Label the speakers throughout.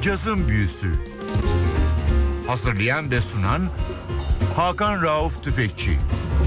Speaker 1: Cazın Büyüsü. Hazırlayan ve sunan Hakan Rauf Tüfekçi.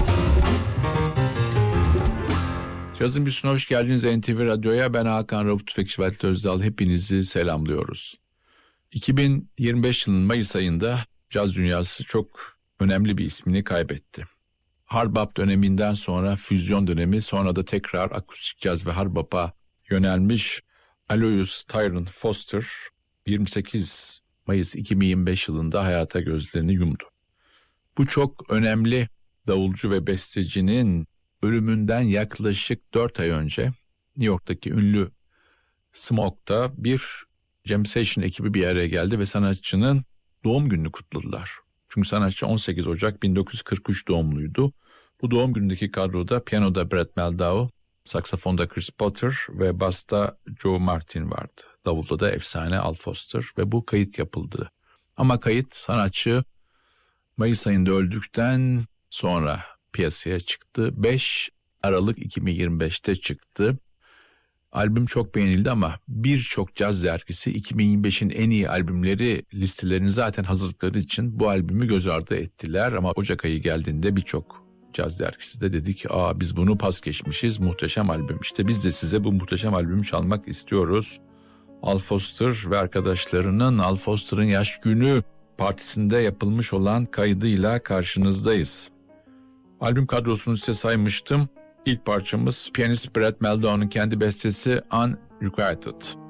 Speaker 2: Cazın Büyüsü'ne hoş geldiniz NTV Radyo'ya. Ben Hakan Rauf Tüfekçi ve Özdal. Hepinizi selamlıyoruz. 2025 yılının Mayıs ayında caz dünyası çok önemli bir ismini kaybetti. Hard bop döneminden sonra füzyon dönemi, sonra da tekrar akustik caz ve hard bop'a yönelmiş Aloysius Tyrone Foster 28 Mayıs 2025 yılında hayata gözlerini yumdu. Bu çok önemli davulcu ve bestecinin ölümünden yaklaşık 4 ay önce New York'taki ünlü Smoke'da bir jam session ekibi bir araya geldi ve sanatçının doğum gününü kutladılar. Çünkü sanatçı 18 Ocak 1943 doğumluydu. Bu doğum günündeki kadroda piyanoda Brett Meldau, saksafonda Chris Potter ve basta Joe Martin vardı. Davulda da efsane Al Foster ve bu kayıt yapıldı. Ama kayıt sanatçı Mayıs ayında öldükten sonra piyasaya çıktı. 5 Aralık 2025'te çıktı. Albüm çok beğenildi ama birçok caz dergisi 2025'in en iyi albümleri listelerini zaten hazırlıkları için bu albümü göz ardı ettiler. Ama Ocak ayı geldiğinde birçok caz dergisi de dedi ki biz bunu pas geçmişiz, muhteşem albüm. İşte biz de size bu muhteşem albümü çalmak istiyoruz. Al Foster ve arkadaşlarının Al Foster'ın yaş günü partisinde yapılmış olan kaydıyla karşınızdayız. Albüm kadrosunu size saymıştım. İlk parçamız piyanist Brett Meldau'nun kendi bestesi Unrequited.